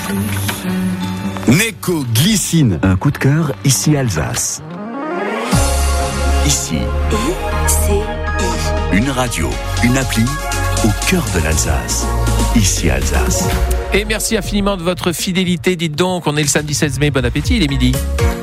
Neko Glycine. Un coup de cœur, ici Alsace. Ici. Une radio, une appli au cœur de l'Alsace. Ici Alsace. Et merci infiniment de votre fidélité. Dites donc, on est le samedi 16 mai. Bon appétit, il est midi.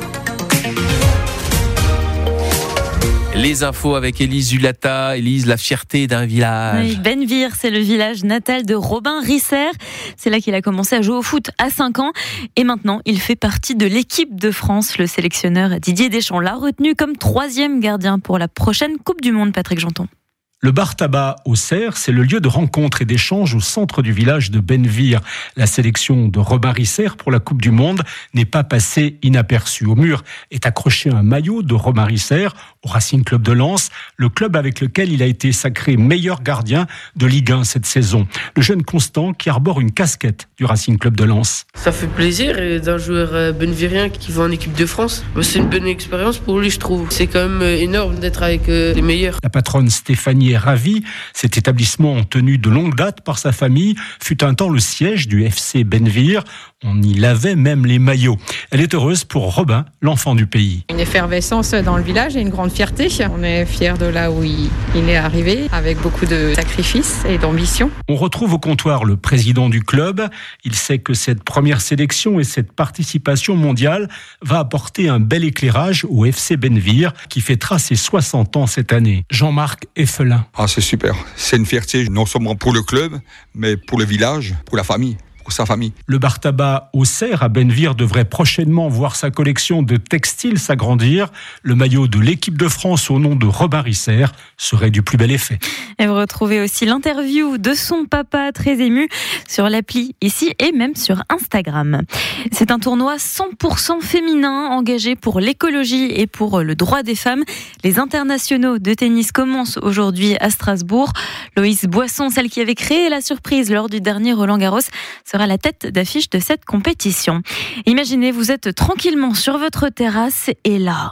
Les infos avec Élise Zulata. Élise, la fierté d'un village. Oui, Bennevire, c'est le village natal de Robin Risser. C'est là qu'il a commencé à jouer au foot à 5 ans. Et maintenant, il fait partie de l'équipe de France. Le sélectionneur Didier Deschamps l'a retenu comme 3e gardien pour la prochaine Coupe du Monde, Patrick Janton. Le bar tabac au Cerf, c'est le lieu de rencontre et d'échange au centre du village de Bennevire. La sélection de Robin Risser pour la Coupe du Monde n'est pas passée inaperçue. Au mur est accroché un maillot de Robin Risser au Racing Club de Lens, le club avec lequel il a été sacré meilleur gardien de Ligue 1 cette saison. Le jeune Constant qui arbore une casquette du Racing Club de Lens. Ça fait plaisir d'un joueur bennevirien qui va en équipe de France. C'est une bonne expérience pour lui, je trouve. C'est quand même énorme d'être avec les meilleurs. La patronne Stéphanie est ravie. Cet établissement, tenu de longue date par sa famille, fut un temps le siège du FC Bennevire. On y lavait même les maillots. Elle est heureuse pour Robin, l'enfant du pays. Une effervescence dans le village et une grande fierté. On est fiers de là où il est arrivé, avec beaucoup de sacrifices et d'ambition. On retrouve au comptoir le président du club. Il sait que cette première sélection et cette participation mondiale va apporter un bel éclairage au FC Bennevire, qui fêtera ses 60 ans cette année. Jean-Marc Effelin. C'est super. C'est une fierté non seulement pour le club, mais pour le village, pour la famille. Sa famille. Le bar tabac au Cerf à Bennevire devrait prochainement voir sa collection de textiles s'agrandir. Le maillot de l'équipe de France au nom de Robin Risser serait du plus bel effet. Et vous retrouvez aussi l'interview de son papa très ému sur l'appli ici et même sur Instagram. C'est un tournoi 100% féminin engagé pour l'écologie et pour le droit des femmes. Les internationaux de tennis commencent aujourd'hui à Strasbourg. Loïs Boisson, celle qui avait créé la surprise lors du dernier Roland-Garros, sera la tête d'affiche de cette compétition. Imaginez, vous êtes tranquillement sur votre terrasse et là...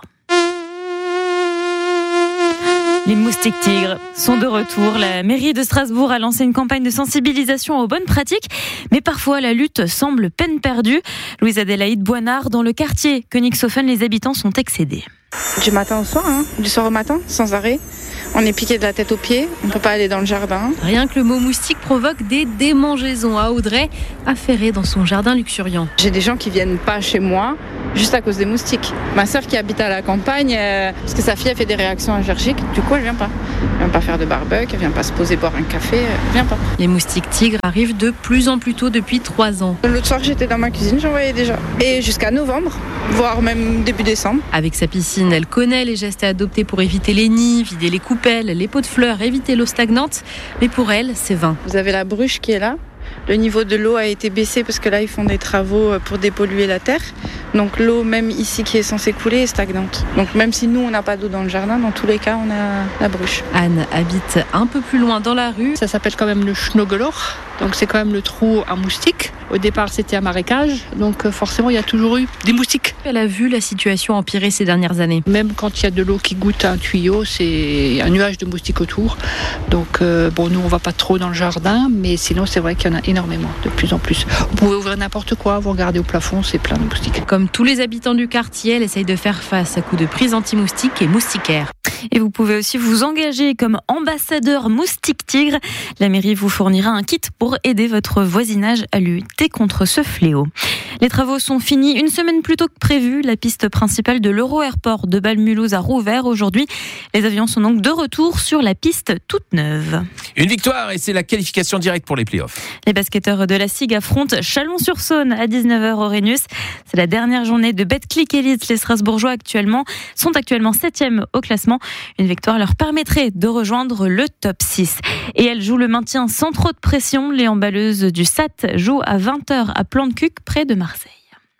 Les moustiques tigres sont de retour. La mairie de Strasbourg a lancé une campagne de sensibilisation aux bonnes pratiques, mais parfois la lutte semble peine perdue. Louise-Adélaïde Boinard, dans le quartier Königshofen, les habitants sont excédés. Du matin au soir, du soir au matin, sans arrêt. On est piqué de la tête aux pieds, on ne peut pas aller dans le jardin. Rien que le mot moustique provoque des démangeaisons à Audrey, affairée dans son jardin luxuriant. J'ai des gens qui viennent pas chez moi juste à cause des moustiques. Ma sœur qui habite à la campagne, parce que sa fille a fait des réactions allergiques, du coup elle vient pas. Elle vient pas faire de barbecue, elle vient pas se poser boire un café, elle vient pas. Les moustiques tigres arrivent de plus en plus tôt depuis 3 ans. L'autre soir j'étais dans ma cuisine, j'en voyais déjà. Et jusqu'à novembre, voire même début décembre. Avec sa piscine, elle connaît les gestes à adopter pour éviter les nids, vider les coupelles, les pots de fleurs, éviter l'eau stagnante. Mais pour elle, c'est vain. Vous avez la bruche qui est là. Le niveau de l'eau a été baissé parce que là, ils font des travaux pour dépolluer la terre. Donc l'eau, même ici, qui est censée couler, est stagnante. Donc même si nous, on n'a pas d'eau dans le jardin, dans tous les cas, on a la bruche. Anne habite un peu plus loin dans la rue. Ça s'appelle quand même le Schnogelloch. Donc c'est quand même le trou à moustiques. Au départ, c'était un marécage. Donc forcément, il y a toujours eu des moustiques. Elle a vu la situation empirer ces dernières années. Même quand il y a de l'eau qui goûte à un tuyau, c'est un nuage de moustiques autour. Donc nous, on va pas trop dans le jardin. Mais sinon, c'est vrai qu'il y en a énormément, de plus en plus. Vous pouvez ouvrir n'importe quoi, vous regardez au plafond, c'est plein de moustiques. Comme tous les habitants du quartier, elle essaye de faire face à coups de prise anti-moustiques et moustiquaires. Et vous pouvez aussi vous engager comme ambassadeur moustique tigre. La mairie vous fournira un kit pour aider votre voisinage à lutter contre ce fléau. Les travaux sont finis une semaine plus tôt que prévu. La piste principale de l'Euro-Airport de Bâle-Mulhouse a rouvert aujourd'hui. Les avions sont donc de retour sur la piste toute neuve. Une victoire et c'est la qualification directe pour les playoffs. Les basketteurs de la SIG affrontent Chalon-sur-Saône à 19h au Rhénus. C'est la dernière journée de Betclic Elite. Les Strasbourgeois sont actuellement 7e au classement. Une victoire leur permettrait de rejoindre le top 6. Et elle joue le maintien sans trop de pression. Les handballeuses du SAT jouent à 20h à Plan-de-Cuc, près de Marseille.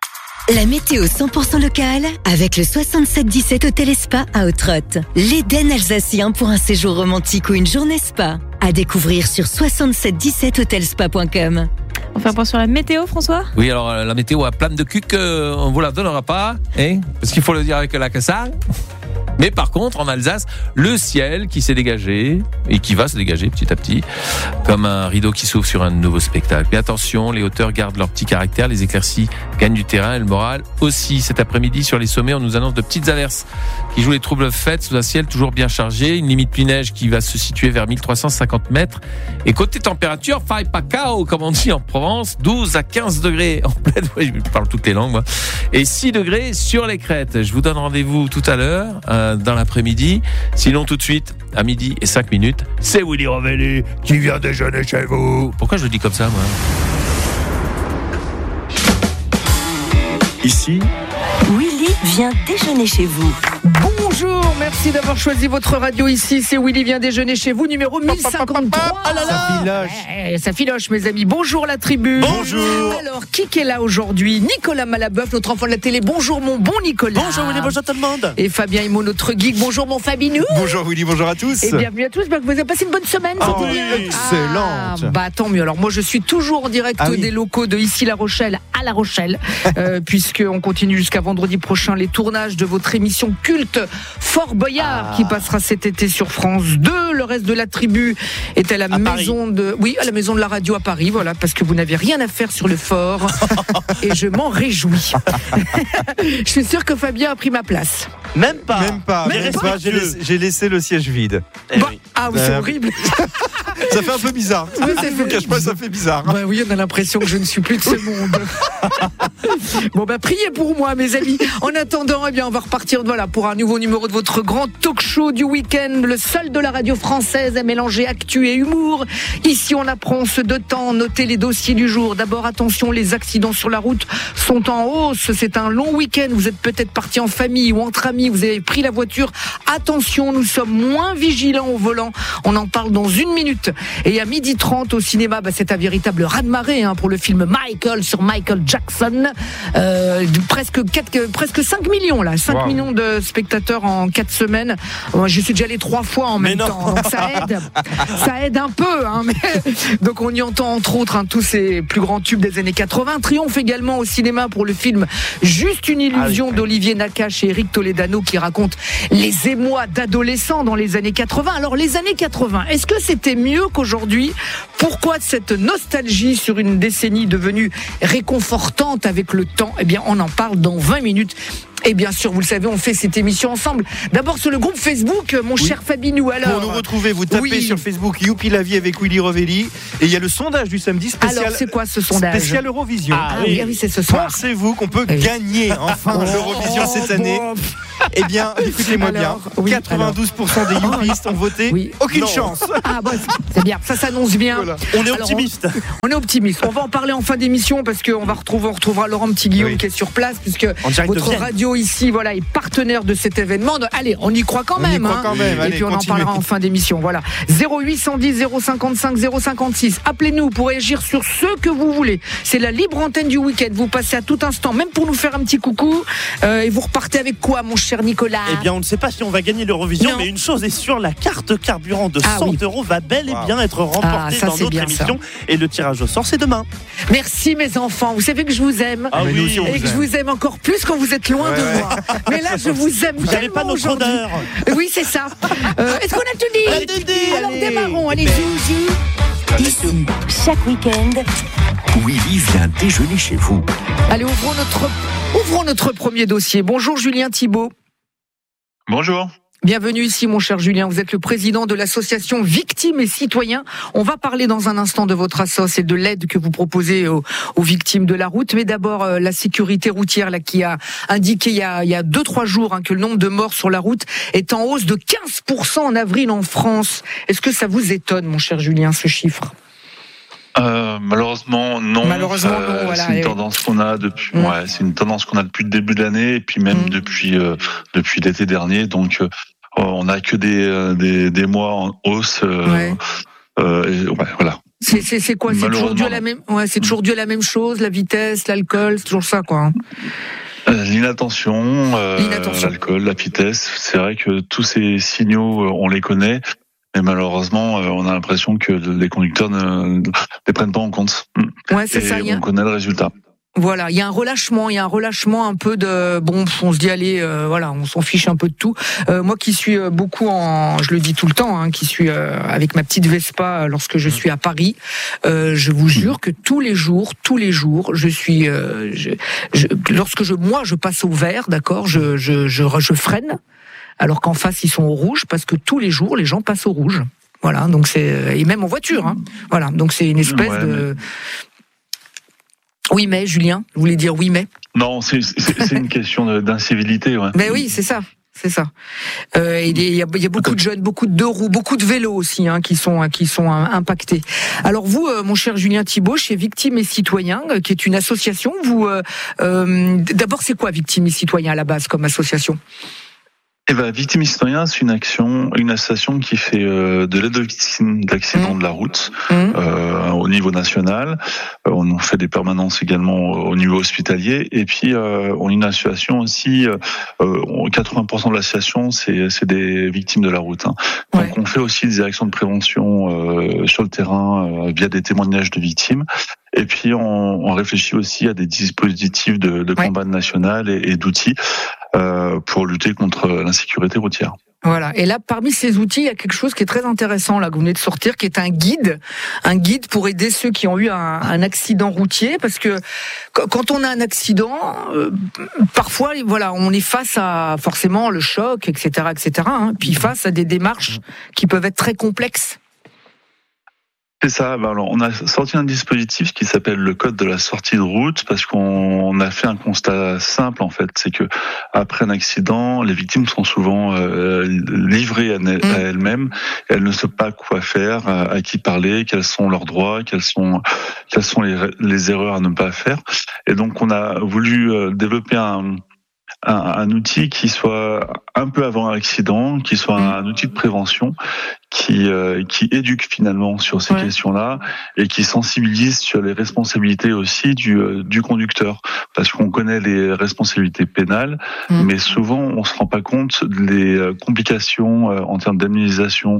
La météo 100% locale avec le 6717 Hôtel et Spa à Autrotte. L'Éden alsacien pour un séjour romantique ou une journée spa. À découvrir sur 6717hotelspa.com. On fait un point sur la météo, François ? Oui, alors la météo à Plan-de-Cuc, on vous la donnera pas, parce qu'il faut le dire avec la cassale. Mais par contre, en Alsace, le ciel qui s'est dégagé et qui va se dégager petit à petit, comme un rideau qui s'ouvre sur un nouveau spectacle. Mais attention, les hauteurs gardent leur petit caractère, les éclaircies gagnent du terrain et le moral aussi. Cet après-midi, sur les sommets, on nous annonce de petites averses qui jouent les troubles fêtes sous un ciel toujours bien chargé. Une limite pluie-neige qui va se situer vers 1350 mètres. Et côté température, fai pas cao, comme on dit en Provence, 12 à 15 degrés en pleine, je parle toutes les langues, moi. Et 6 degrés sur les crêtes. Je vous donne rendez-vous tout à l'heure, dans l'après-midi. Sinon, tout de suite, à midi et 5 minutes, c'est Willy Rovelli qui vient déjeuner chez vous. Pourquoi je le dis comme ça, moi? Ici, Willy vient déjeuner chez vous. Bonjour, merci d'avoir choisi votre radio ici. C'est Willy vient déjeuner chez vous, numéro 1053. Ah là là, ça filoche. Ça filoche, mes amis. Bonjour la tribu. Bonjour. Alors, qui est là aujourd'hui? Nicolas Malabeuf, notre enfant de la télé. Bonjour mon bon Nicolas. Bonjour Willy, bonjour tout le monde. Et Fabien Immo, notre geek. Bonjour mon Fabinou. Bonjour Willy, bonjour à tous. Et bienvenue à tous. J'espère que vous avez passé une bonne semaine. Ah oui, excellente. Bah tant mieux. Alors moi je suis toujours en direct des locaux de ici La Rochelle à La Rochelle, puisqu'on continue jusqu'à vendredi prochain les tournages de votre émission culte Fort Boyard qui passera cet été sur France 2. Le reste de la tribu est à la maison à la maison de la radio à Paris, voilà, parce que vous n'avez rien à faire sur le fort et je m'en réjouis. Je suis sûr que Fabien a pris ma place. Même pas. J'ai laissé le siège vide. Ah oui, c'est horrible. Ça fait un peu bizarre. Je vous cache pas, ça fait bizarre. Bah oui, on a l'impression que je ne suis plus de ce monde. Bon bah priez pour moi, mes amis. En attendant, eh bien on va repartir pour un nouveau numéro de votre grand talk show du week-end, le seul de la radio française à mélanger actu et humour. Ici on apprend, on se détend, notez les dossiers du jour. D'abord attention, les accidents sur la route sont en hausse. C'est un long week-end. Vous êtes peut-être parti en famille ou entre amis. Vous avez pris la voiture. Attention, nous sommes moins vigilants au volant. On en parle dans une minute. Et à 12h30 au cinéma, c'est un véritable raz-de-marée pour le film Michael sur Michael Jackson. Presque 5 millions là, 5 millions de spectateurs en 4 semaines. Moi, je suis déjà allé 3 fois en même temps, donc ça aide un peu. Mais... Donc on y entend entre autres tous ces plus grands tubes des années 80. Triomphe également au cinéma pour le film Juste une illusion d'Olivier Nakache et Eric Toledano qui raconte les émois d'adolescents dans les années 80. Alors les années 80, est-ce que c'était mieux qu'aujourd'hui? Pourquoi cette nostalgie sur une décennie devenue réconfortante avec le temps? Eh bien on en parle dans 20 minutes. Et bien sûr, vous le savez, on fait cette émission ensemble. D'abord sur le groupe Facebook, mon cher Fabinou. Alors, pour nous retrouver, vous tapez sur Facebook Youpi la vie avec Willy Rovelli. Et il y a le sondage du samedi spécial. Alors, c'est quoi ce sondage? Spécial Eurovision. Oui, c'est ce soir. Pensez-vous qu'on peut gagner enfin l'Eurovision cette année? Eh bien, écoutez-moi bien. 92% des youpistes ont voté. Aucune chance. Ah bon, c'est bien. Ça s'annonce bien. Voilà. On est optimiste. On est optimiste. On va en parler en fin d'émission parce qu'on retrouvera Laurent Petit-Guillaume qui est sur place puisque votre radio ici, est partenaire de cet événement. Allez, on y croit quand même. Allez, et puis on en parlera en fin d'émission. Voilà. 0810 055 056. Appelez-nous pour réagir sur ce que vous voulez. C'est la libre antenne du week-end. Vous passez à tout instant, même pour nous faire un petit coucou. Et vous repartez avec quoi, mon cher Nicolas? Eh bien, on ne sait pas si on va gagner l'Eurovision, mais une chose est sûre, la carte carburant de 100 € va bel et bien être remportée dans notre émission. Et le tirage au sort, c'est demain. Merci mes enfants. Vous savez que je vous aime. Et que je vous aime encore plus quand vous êtes loin de moi. Mais là, je vous aime. Vous n'avez pas notre odeur. Oui, c'est ça. Est-ce qu'on a tout dit? Alors démarrons. Allez, Zouzou. Ici, chaque week-end, Willy vient déjeuner chez vous. Allez, ouvrons notre premier dossier. Bonjour Julien Thibault. Bonjour. Bienvenue ici, mon cher Julien. Vous êtes le président de l'association Victimes et Citoyens. On va parler dans un instant de votre assoce et de l'aide que vous proposez aux victimes de la route. Mais d'abord, la sécurité routière qui a indiqué il y a 2-3 jours que le nombre de morts sur la route est en hausse de 15% en avril en France. Est-ce que ça vous étonne, mon cher Julien, ce chiffre? Malheureusement non. Voilà. C'est une tendance qu'on a depuis. C'est une tendance qu'on a depuis le début de l'année et puis même depuis l'été dernier. Donc on n'a que des mois en hausse. Voilà. C'est quoi? C'est toujours dû à la même. C'est toujours dû à la même chose. La vitesse, l'alcool, c'est toujours ça, quoi. L'inattention, l'alcool, la vitesse. C'est vrai que tous ces signaux, on les connaît. Mais malheureusement, on a l'impression que les conducteurs ne les prennent pas en compte. C'est ça. On connaît le résultat. Voilà, il y a un relâchement un peu de bon, on se dit allez, voilà, on s'en fiche un peu de tout. Moi qui suis beaucoup je le dis tout le temps, qui suis avec ma petite Vespa lorsque je suis à Paris, je vous jure que tous les jours, je suis, lorsque je passe au vert, d'accord, je freine, alors qu'en face ils sont au rouge, parce que tous les jours les gens passent au rouge. Voilà, donc et même en voiture, Voilà, donc c'est une espèce de. Oui, mais Julien, vous voulez dire oui, mais? Non, c'est une question d'incivilité, ouais. Mais oui, c'est ça. Il y a beaucoup de jeunes, beaucoup de deux roues, beaucoup de vélos aussi, qui sont impactés. Alors vous, mon cher Julien Thibault, chez Victimes et Citoyens, qui est une association, vous, d'abord, c'est quoi Victimes et Citoyens à la base comme association? Victimes et Citoyens, c'est une association qui fait de l'aide aux victimes d'accidents de la route au niveau national. On fait des permanences également au niveau hospitalier. Et puis, on a une association aussi, 80% de l'association, c'est des victimes de la route. Donc, on fait aussi des actions de prévention sur le terrain via des témoignages de victimes. Et puis, on réfléchit aussi à des dispositifs de campagne nationale et d'outils pour lutter contre l'insécurité routière. Voilà. Et là, parmi ces outils, il y a quelque chose qui est très intéressant là que vous venez de sortir, qui est un guide pour aider ceux qui ont eu un accident routier, parce que quand on a un accident, parfois, voilà, on est face à forcément le choc, etc., puis face à des démarches qui peuvent être très complexes. C'est ça. Alors, on a sorti un dispositif qui s'appelle le code de la sortie de route, parce qu'on a fait un constat simple, en fait. C'est que après un accident, les victimes sont souvent livrées à elles-mêmes. Elles ne savent pas quoi faire, à qui parler, quels sont leurs droits, quelles sont les erreurs à ne pas faire. Et donc, on a voulu développer un outil qui soit un peu avant l'accident, qui soit un outil de prévention, qui éduque finalement sur ces questions-là et qui sensibilise sur les responsabilités aussi du conducteur, parce qu'on connaît les responsabilités pénales, mais souvent on se rend pas compte des complications en termes d'indemnisation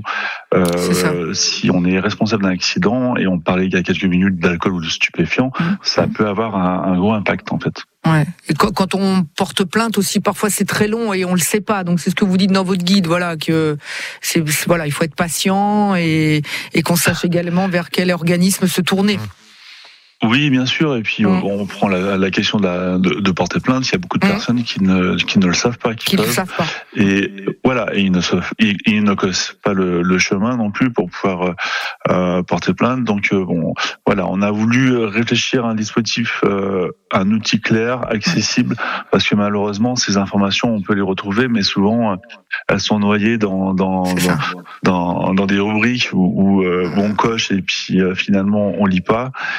si on est responsable d'un accident. Et on parlait il y a quelques minutes d'alcool ou de stupéfiants, ça peut avoir un gros impact en fait. Ouais. Et quand on porte plainte aussi, parfois c'est très long et on le sait pas. Donc c'est ce que vous dites dans votre guide, voilà, que il faut être patient et qu'on sache également vers quel organisme se tourner. Oui, bien sûr. Et puis on prend la question de porter plainte. Il y a beaucoup de personnes qui ne le savent pas, qui peuvent. Le savent pas. Et voilà, et ils ne connaissent pas le chemin non plus pour pouvoir porter plainte. Donc voilà, on a voulu réfléchir à un dispositif, un outil clair, accessible, parce que malheureusement ces informations on peut les retrouver, mais souvent elles sont noyées dans des rubriques où on coche et puis finalement on lit pas.